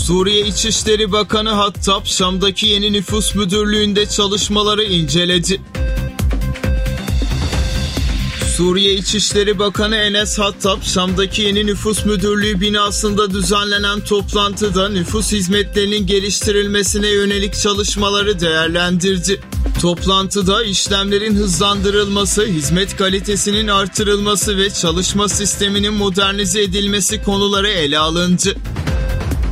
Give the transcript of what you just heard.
Suriye İçişleri Bakanı Hattab, Şam'daki yeni nüfus müdürlüğünde çalışmaları inceledi. Suriye İçişleri Bakanı Enes Hattab, Şam'daki yeni nüfus müdürlüğü binasında düzenlenen toplantıda nüfus hizmetlerinin geliştirilmesine yönelik çalışmaları değerlendirdi. Toplantıda işlemlerin hızlandırılması, hizmet kalitesinin artırılması ve çalışma sisteminin modernize edilmesi konuları ele alındı.